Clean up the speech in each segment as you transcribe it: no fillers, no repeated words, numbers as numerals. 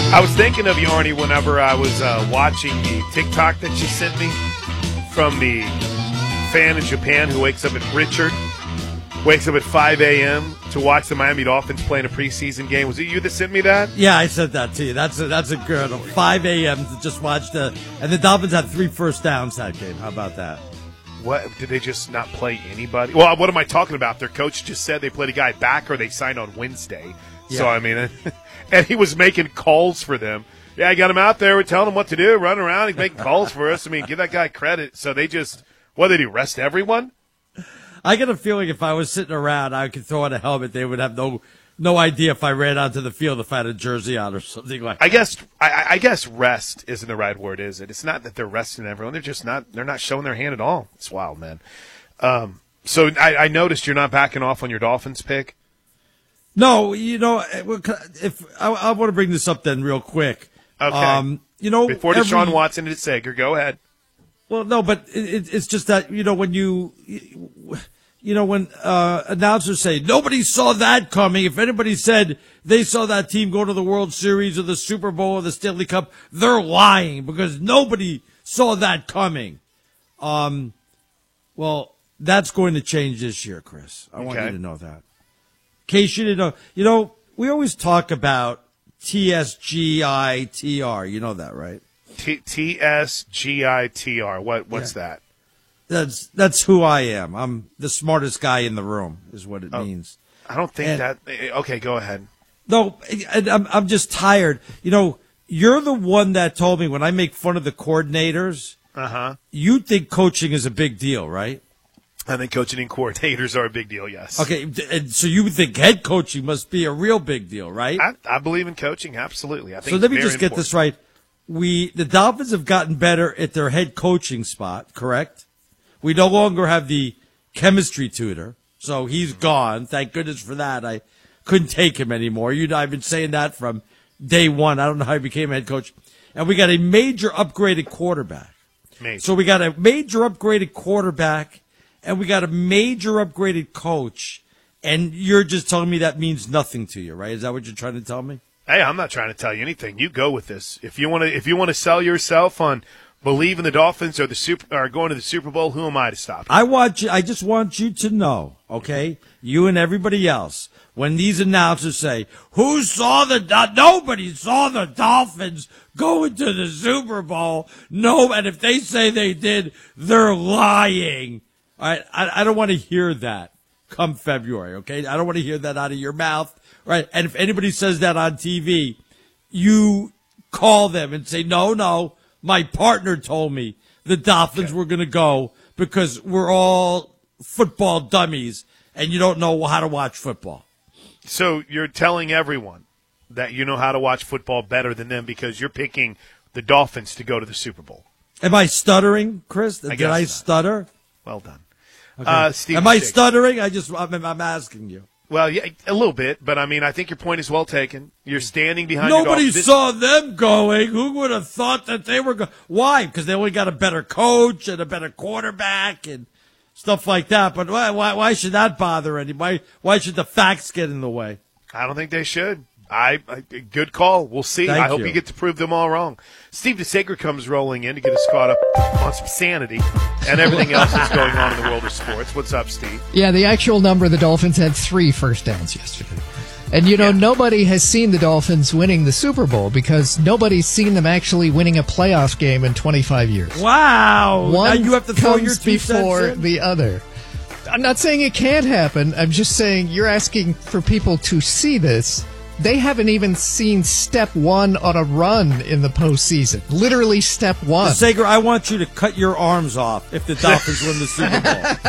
I was thinking of you, Arnie, whenever I was watching the TikTok that you sent me from the fan in Japan who wakes up at 5 a.m. to watch the Miami Dolphins playing a preseason game. Was it you that sent me that? Yeah, I sent that to you. That's a good 5 a.m. to just watch and the Dolphins had 3 first downs that game. How about that? What, did they just not play anybody? Well, what am I talking about? Their coach just said they played a guy back or they signed on Wednesday. Yeah. So, I mean, and he was making calls for them. Yeah, I got him out there. We're telling him what to do, run around. He's making calls for us. I mean, give that guy credit. So they just, what did he arrest everyone? I get a feeling if I was sitting around, I could throw on a helmet. They would have no idea if I ran onto the field if I had a jersey on or something like that. I guess rest isn't the right word, is it? It's not that they're resting everyone. They're not showing their hand at all. It's wild, man. So I noticed you're not backing off on your Dolphins pick. No, if I want to bring this up then real quick. Okay. Before Deshaun Watson and Sager, go ahead. Well, no, but it's just that, when announcers say nobody saw that coming, if anybody said they saw that team go to the World Series or the Super Bowl or the Stanley Cup, they're lying because nobody saw that coming. Well, that's going to change this year, Chris. I want you to know that. In case you didn't know, we always talk about TSGITR. You know that, right? TSGITR. What's that? That's who I am. I'm the smartest guy in the room, is what it means. I don't think that. Okay, go ahead. No, I'm just tired. You're the one that told me when I make fun of the coordinators. You think coaching is a big deal, right? I think coaching and coordinators are a big deal, yes. Okay, and so you think head coaching must be a real big deal, right? I believe in coaching, absolutely. I think so let me just get this right. The Dolphins have gotten better at their head coaching spot, correct? We no longer have the chemistry tutor, so he's gone. Thank goodness for that. I couldn't take him anymore. I've been saying that from day one. I don't know how he became head coach. And we got a major upgraded quarterback. Major. So we got a major upgraded quarterback, and we got a major upgraded coach, and you're just telling me that means nothing to you, right? Is that what you're trying to tell me? Hey, I'm not trying to tell you anything. You go with this. If you want to sell yourself on believe in the Dolphins or going to the Super Bowl, who am I to stop you? I just want you to know, okay? You and everybody else, when these announcers say, nobody saw the Dolphins going to the Super Bowl. No, and if they say they did, they're lying. All right, I don't want to hear that come February, okay? I don't want to hear that out of your mouth, right? And if anybody says that on TV, you call them and say, no, my partner told me the Dolphins were going to go because we're all football dummies and you don't know how to watch football. So you're telling everyone that you know how to watch football better than them because you're picking the Dolphins to go to the Super Bowl. Am I stuttering, Chris? Did I stutter? Well done. Okay. Am I stuttering? I'm asking you. Well, yeah, a little bit, but I mean, I think your point is well taken. You're standing behind. Nobody saw them going. Who would have thought that they were going? Why? Because they only got a better coach and a better quarterback and stuff like that. But why should that bother anybody? Why should the facts get in the way? I don't think they should. Good call. We'll see. I hope you get to prove them all wrong. Steve DeSager comes rolling in to get us caught up on some sanity and everything else that's going on in the world of sports. What's up, Steve? Yeah, the actual number, the Dolphins had 3 first downs yesterday. And, nobody has seen the Dolphins winning the Super Bowl because nobody's seen them actually winning a playoff game in 25 years. Wow. One now you have to throw your 2 before cents in? the other. I'm not saying it can't happen. I'm just saying you're asking for people to see this. They haven't even seen step 1 on a run in the postseason. Literally step 1. Sager, I want you to cut your arms off if the Dolphins win the Super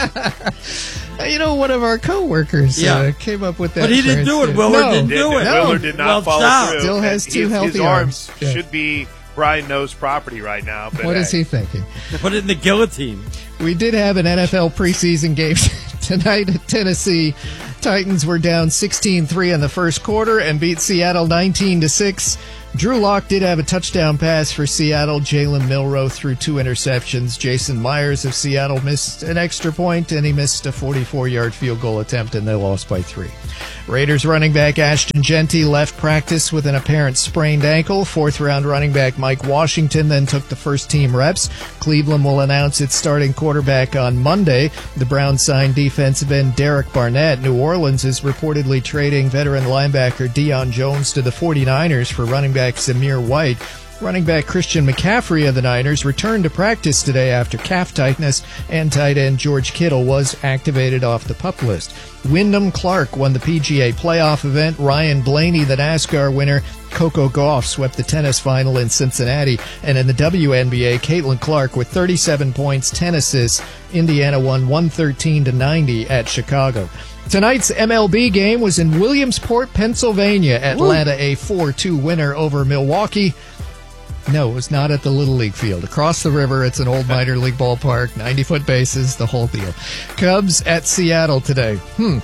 Bowl. One of our coworkers came up with that. But he didn't do it. Willard didn't do it. Willard did not follow through. Still has 2 healthy arms. Should be Brian Noe's property right now. But what is he thinking? Put it in the guillotine. We did have an NFL preseason game tonight at Tennessee. Titans were down 16-3 in the first quarter and beat Seattle 19-6. Drew Lock did have a touchdown pass for Seattle. Jalen Milroe threw 2 interceptions. Jason Myers of Seattle missed an extra point, and he missed a 44-yard field goal attempt, and they lost by 3. Raiders running back Ashton Genty left practice with an apparent sprained ankle. 4th-round running back Mike Washington then took the first-team reps. Cleveland will announce its starting quarterback on Monday. The Browns signed defensive end Derek Barnett. New Orleans is reportedly trading veteran linebacker Deion Jones to the 49ers for running back Zamir White. Running back Christian McCaffrey of the Niners returned to practice today after calf tightness, and tight end George Kittle was activated off the PUP list. Wyndham Clark won the PGA playoff event. Ryan Blaney, the NASCAR winner. Coco Gauff swept the tennis final in Cincinnati. And in the WNBA, Caitlin Clark with 37 points, 10 assists. Indiana won 113-90 at Chicago. Tonight's MLB game was in Williamsport, Pennsylvania. Atlanta a 4-2 winner over Milwaukee. No, it was not at the Little League field. Across the river, it's an old minor league ballpark, 90-foot bases, the whole deal. Cubs at Seattle today.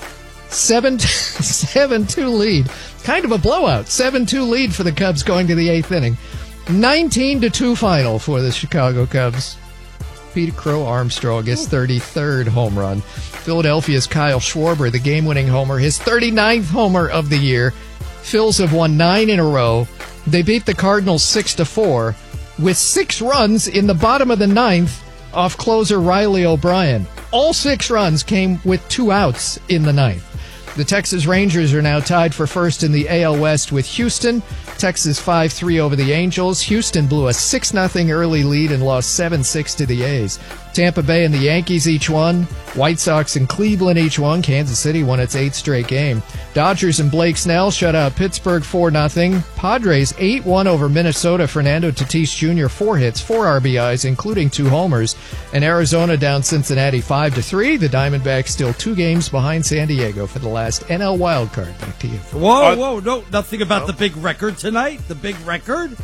7-2 lead. Kind of a blowout. 7-2 lead for the Cubs going to the 8th inning. 19-2 final for the Chicago Cubs. Pete Crow Armstrong, his 33rd home run. Philadelphia's Kyle Schwarber, the game-winning homer, his 39th homer of the year. Phils have won 9 in a row. They beat the Cardinals 6-4 with 6 runs in the bottom of the 9th off closer Riley O'Brien. All 6 runs came with 2 outs in the 9th. The Texas Rangers are now tied for first in the AL West with Houston. Texas 5-3 over the Angels. Houston blew a 6-0 early lead and lost 7-6 to the A's. Tampa Bay and the Yankees each won. White Sox and Cleveland each won. Kansas City won its 8th straight game. Dodgers and Blake Snell shut out Pittsburgh 4-0. Padres 8-1 over Minnesota. Fernando Tatis Jr. 4 hits, 4 RBIs, including 2 homers. And Arizona down Cincinnati 5-3. The Diamondbacks still 2 games behind San Diego for the last NL wildcard. Back to you. Whoa, no, nothing about the big record tonight. The big record?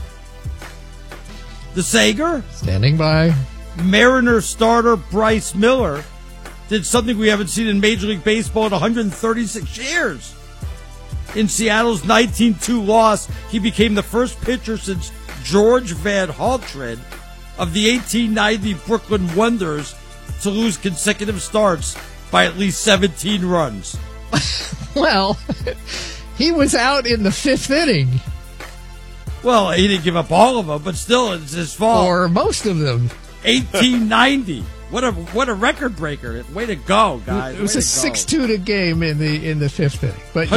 The Sager? Standing by. Mariner starter Bryce Miller did something we haven't seen in Major League Baseball in 136 years. In Seattle's 19-2 loss, he became the first pitcher since George Van Haltren of the 1890 Brooklyn Wonders to lose consecutive starts by at least 17 runs. Well, he was out in the 5th inning. Well, he didn't give up all of them, but still, it's his fault. Or most of them. 1890. What a record breaker. Way to go, guys. It was a 6-2 game in the 5th inning. But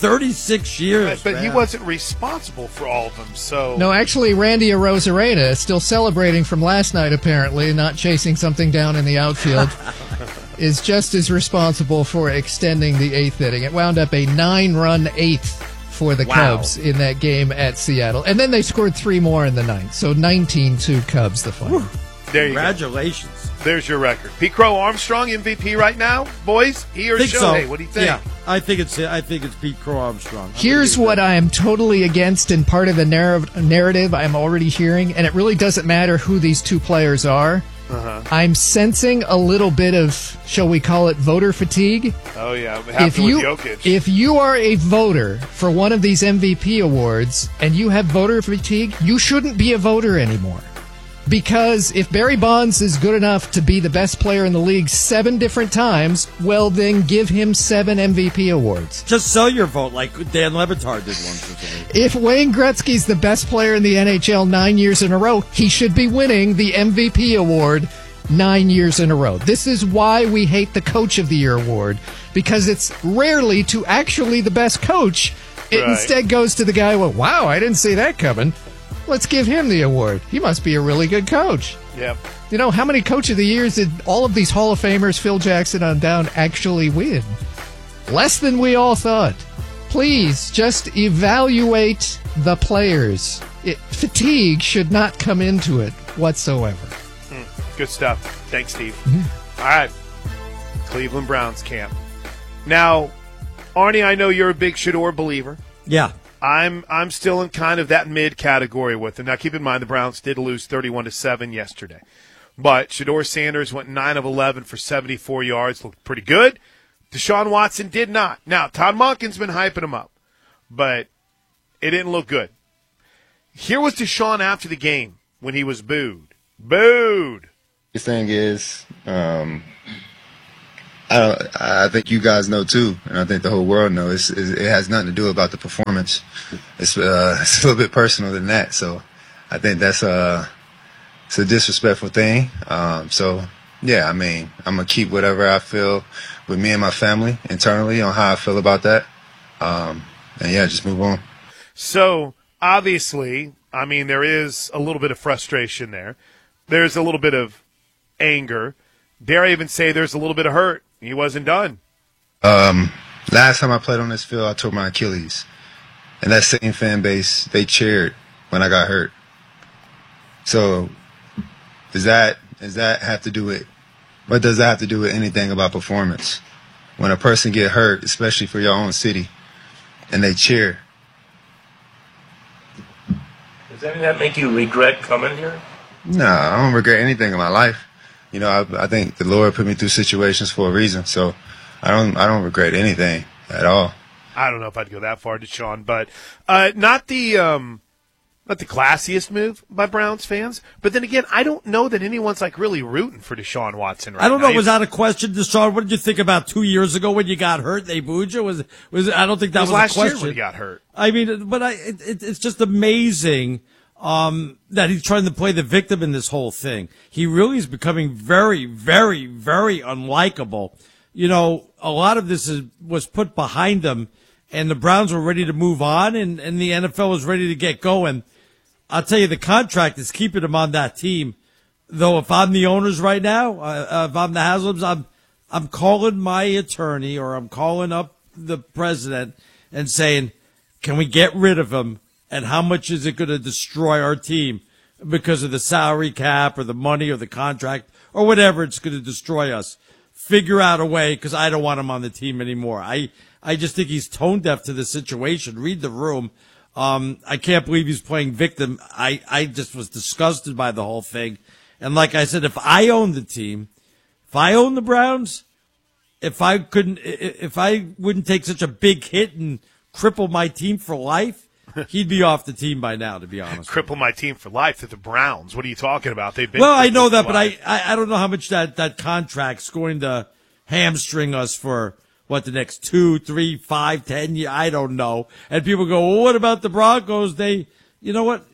136 years. But man. he wasn't responsible for all of them, so. No, actually, Randy Arozarena is still celebrating from last night, apparently, not chasing something down in the outfield, is just as responsible for extending the 8th inning. It wound up a 9-run 8th for the Cubs in that game at Seattle. And then they scored 3 more in the 9th. So 19-2 Cubs the final. There you Congratulations. Go. There's your record. Pete Crow Armstrong MVP right now, boys. He or Shohei? So. What do you think? Yeah, I think it's Pete Crow Armstrong. Here's what I am totally against, and part of the narrative I'm already hearing, and it really doesn't matter who these 2 players are. I'm sensing a little bit of, shall we call it, voter fatigue. Oh yeah, it happened with Jokic. If you are a voter for one of these MVP awards and you have voter fatigue, you shouldn't be a voter anymore. Because if Barry Bonds is good enough to be the best player in the league 7 different times, well, then give him 7 MVP awards. Just sell your vote like Dan Le Batard did once or something. If Wayne Gretzky's the best player in the NHL 9 years in a row, he should be winning the MVP award 9 years in a row. This is why we hate the Coach of the Year award, because it's rarely to actually the best coach. It instead goes to the guy, well, wow, I didn't see that coming. Let's give him the award. He must be a really good coach. Yep. You know, how many Coach of the Years did all of these Hall of Famers, Phil Jackson on down, actually win? Less than we all thought. Please, just evaluate the players. Fatigue should not come into it whatsoever. Good stuff. Thanks, Steve. All right. Cleveland Browns camp. Now, Arnie, I know you're a big Shedeur believer. Yeah. I'm still in kind of that mid category with him. Now, keep in mind the Browns did lose 31-7 yesterday, but Shedeur Sanders went 9 of 11 for 74 yards, looked pretty good. Deshaun Watson did not. Now, Todd Monken's been hyping him up, but it didn't look good. Here was Deshaun after the game when he was booed. Booed. The thing is, I think you guys know too, and I think the whole world knows. It has nothing to do about the performance. It's a little bit personal than that. So I think that's it's a disrespectful thing. So yeah, I mean, I'm gonna keep whatever I feel with me and my family internally on how I feel about that. And yeah, just move on. So obviously, I mean, there is a little bit of frustration there. There's a little bit of anger. Dare I even say there's a little bit of hurt. He wasn't done. Last time I played on this field, I tore my Achilles. And that same fan base, they cheered when I got hurt. So does that have to do with, what does that have to do with anything about performance? When a person get hurt, especially for your own city, and they cheer. Does any of that make you regret coming here? No, I don't regret anything in my life. You know, I think the Lord put me through situations for a reason, so I don't regret anything at all. I don't know if I'd go that far, Deshaun, but not the classiest move by Browns fans. But then again, I don't know that anyone's like really rooting for Deshaun Watson right now. I don't know. Was that a question, Deshaun? What did you think about 2 years ago when you got hurt? They booed you. Was I don't think that was last a question. Year when he got hurt. I mean, but it's just amazing. That he's trying to play the victim in this whole thing. He really is becoming very, very, very unlikable. You know, a lot of this was put behind them, and the Browns were ready to move on, and the NFL was ready to get going. I'll tell you, the contract is keeping him on that team. Though if I'm the owners right now, if I'm the Haslams, I'm calling my attorney or I'm calling up the president and saying, can we get rid of him? And how much is it going to destroy our team because of the salary cap or the money or the contract or whatever it's going to destroy us? Figure out a way, because I don't want him on the team anymore. I just think he's tone deaf to the situation. Read the room. I can't believe he's playing victim. I just was disgusted by the whole thing. And like I said, if I owned the team, if I owned the Browns, if I wouldn't take such a big hit and cripple my team for life, he'd be off the team by now, to be honest. Cripple my team for life. They're the Browns. What are you talking about? They've been. Well, I know that, but I don't know how much that contract's going to hamstring us for what the next 2, 3, 5, 10 years. I don't know. And people go, well, what about the Broncos? You know what?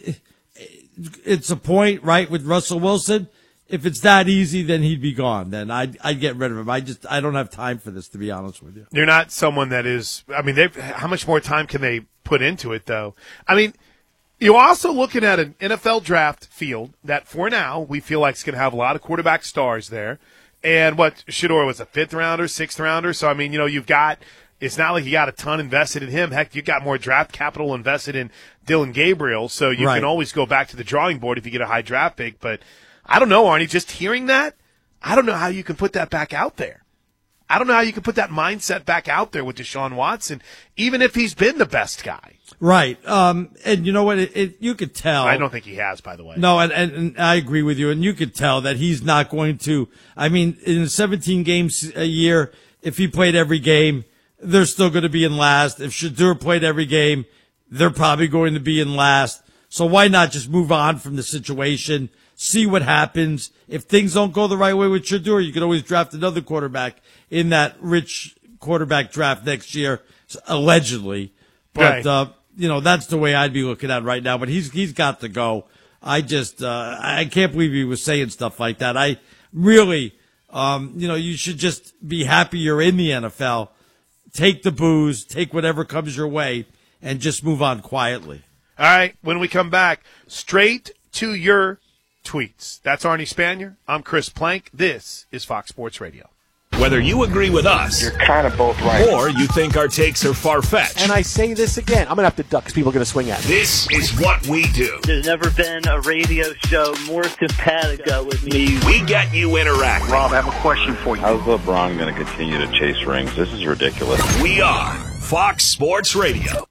It's a point, right, with Russell Wilson. If it's that easy, then he'd be gone. Then I'd get rid of him. I don't have time for this, to be honest with you. They're not someone that is. I mean, how much more time can they put into it, though? I mean, you're also looking at an NFL draft field that, for now, we feel like is going to have a lot of quarterback stars there. And what Shedeur was a 5th rounder, 6th rounder. So I mean, you know, it's not like you got a ton invested in him. Heck, you got more draft capital invested in Dylan Gabriel. So you can always go back to the drawing board if you get a high draft pick. But I don't know, Arnie, just hearing that, I don't know how you can put that back out there. I don't know how you can put that mindset back out there with Deshaun Watson, even if he's been the best guy. Right. And you know what? You could tell. I don't think he has, by the way. No, and I agree with you. And you could tell that he's not going to. I mean, in 17 games a year, if he played every game, they're still going to be in last. If Shedeur played every game, they're probably going to be in last. So why not just move on from the situation, see what happens? If things don't go the right way with Shedeur, you can always draft another quarterback in that rich quarterback draft next year, allegedly. But, you know, that's the way I'd be looking at it right now. But he's got to go. I can't believe he was saying stuff like that. I really, you know, you should just be happy you're in the NFL. Take the booze, take whatever comes your way, and just move on quietly. All right, when we come back, straight to your tweets. That's Arnie Spanier. I'm Chris Plank. This is Fox Sports Radio. Whether you agree with us, you're kind of both right, or you think our takes are far-fetched. And I say this again, I'm going to have to duck because people are going to swing at me. This is what we do. There's never been a radio show more simpatico with me. We get you interacting. Rob, I have a question for you. How's LeBron going to continue to chase rings? This is ridiculous. We are Fox Sports Radio.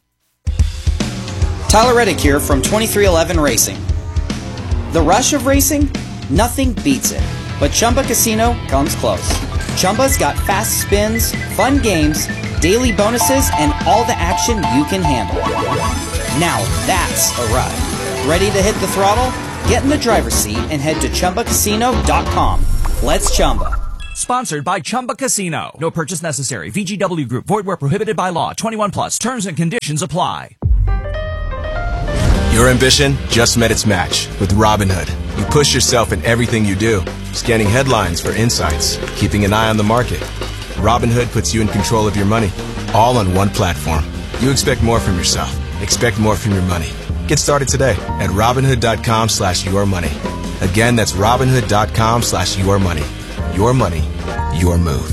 Tyler Reddick here from 2311 Racing. The rush of racing? Nothing beats it. But Chumba Casino comes close. Chumba's got fast spins, fun games, daily bonuses, and all the action you can handle. Now that's a ride. Ready to hit the throttle? Get in the driver's seat and head to ChumbaCasino.com. Let's Chumba. Sponsored by Chumba Casino. No purchase necessary. VGW Group. Void where prohibited by law. 21 plus. Terms and conditions apply. Your ambition just met its match with Robinhood. You push yourself in everything you do, scanning headlines for insights, keeping an eye on the market. Robinhood puts you in control of your money, all on one platform. You expect more from yourself. Expect more from your money. Get started today at Robinhood.com/yourmoney. Again, that's Robinhood.com/yourmoney. Your money, your move.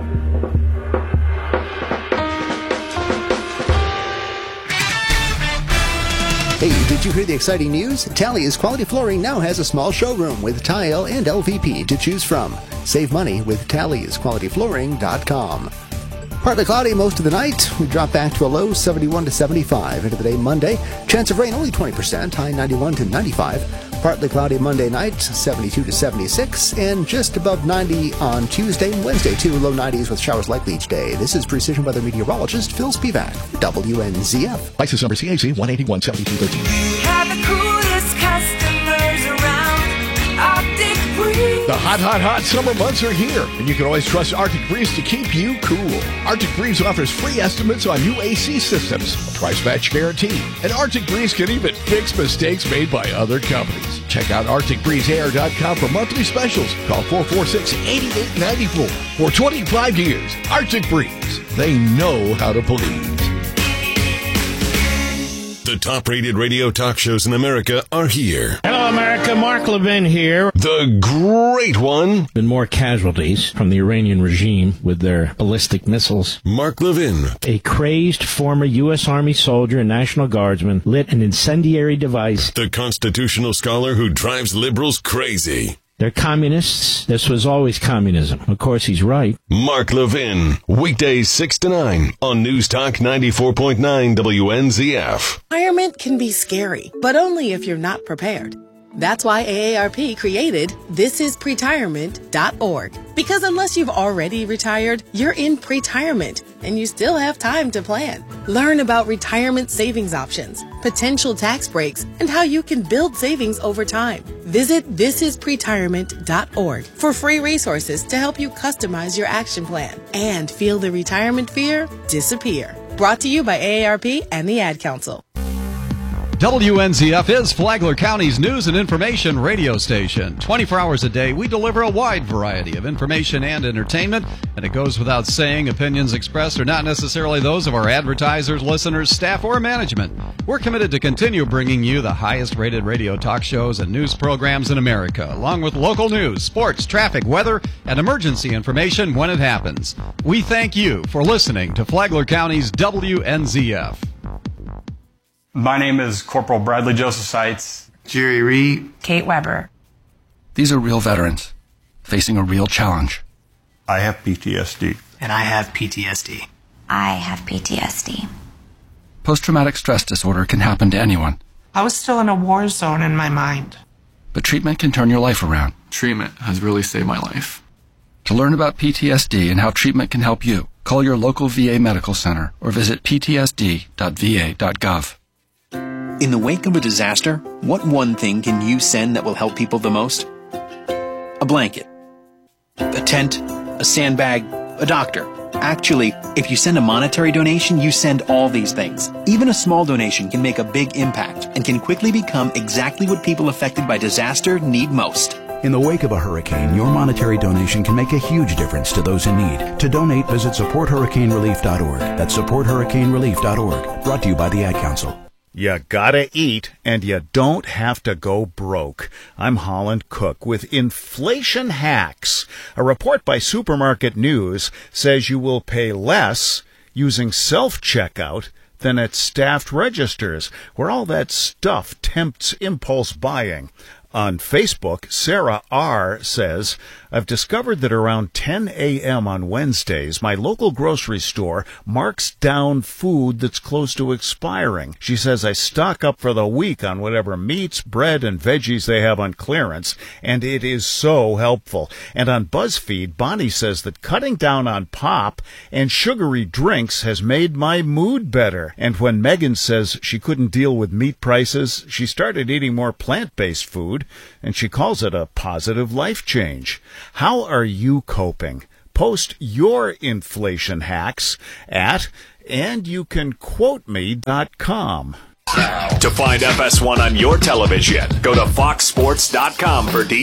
Hey, did you hear the exciting news? Talia's Quality Flooring now has a small showroom with tile and LVP to choose from. Save money with TaliasQualityFlooring.com. Partly cloudy most of the night. We drop back to a low 71 to 75. Into the day Monday, chance of rain only 20%, high 91 to 95. Partly cloudy Monday night, 72 to 76, and just above 90 on Tuesday and Wednesday, too. Low 90s with showers likely each day. This is Precision Weather Meteorologist Phil Spivak, WNZF. License number CAC 1817213. Have the coolest customers around. Arctic Breeze. The hot summer months are here, and you can always trust Arctic Breeze to keep you cool. Arctic Breeze offers free estimates on new AC systems, a price match guarantee, and Arctic Breeze can even fix mistakes made by other companies. Check out ArcticBreezeAir.com for monthly specials. Call 446-8894. For 25 years, Arctic Breeze. They know how to please. The top-rated radio talk shows in America are here. Hello, America. Mark Levin here. The great one. Been more casualties from the Iranian regime with their ballistic missiles. Mark Levin. A crazed former U.S. Army soldier and National Guardsman lit an incendiary device. The constitutional scholar who drives liberals crazy. They're communists. This was always communism. Of course, he's right. Mark Levin. Weekdays 6 to 9 on News Talk 94.9 WNZF. Retirement can be scary, but only if you're not prepared. That's why AARP created thisispretirement.org. Because unless you've already retired, you're in pretirement, and you still have time to plan. Learn about retirement savings options, potential tax breaks, and how you can build savings over time. Visit thisispretirement.org for free resources to help you customize your action plan and feel the retirement fear disappear. Brought to you by AARP and the Ad Council. WNZF is Flagler County's news and information radio station. 24 hours a day, we deliver a wide variety of information and entertainment, and it goes without saying, opinions expressed are not necessarily those of our advertisers, listeners, staff, or management. We're committed to continue bringing you the highest-rated radio talk shows and news programs in America, along with local news, sports, traffic, weather, and emergency information when it happens. We thank you for listening to Flagler County's WNZF. My name is Corporal Bradley Joseph Seitz. Jerry Reed. Kate Weber. These are real veterans facing a real challenge. I have PTSD. And I have PTSD. I have PTSD. Post-traumatic stress disorder can happen to anyone. I was still in a war zone in my mind. But treatment can turn your life around. Treatment has really saved my life. To learn about PTSD and how treatment can help you, call your local VA medical center or visit ptsd.va.gov. In the wake of a disaster, what one thing can you send that will help people the most? A blanket, a tent, a sandbag, a doctor. Actually, if you send a monetary donation, you send all these things. Even a small donation can make a big impact and can quickly become exactly what people affected by disaster need most. In the wake of a hurricane, your monetary donation can make a huge difference to those in need. To donate, visit supporthurricanerelief.org. That's supporthurricanerelief.org. Brought to you by the Ad Council. You gotta eat, and you don't have to go broke. I'm Holland Cook with Inflation Hacks. A report by Supermarket News says you will pay less using self-checkout than at staffed registers, where all that stuff tempts impulse buying. On Facebook, Sarah R. says, I've discovered that around 10 a.m. on Wednesdays, my local grocery store marks down food that's close to expiring. She says I stock up for the week on whatever meats, bread, and veggies they have on clearance, and it is so helpful. And on BuzzFeed, Bonnie says that cutting down on pop and sugary drinks has made my mood better. And when Megan says she couldn't deal with meat prices, she started eating more plant-based food, and she calls it a positive life change. How are you coping? Post your inflation hacks at andyoucanquoteme.com. To find FS1 on your television, go to foxsports.com for details.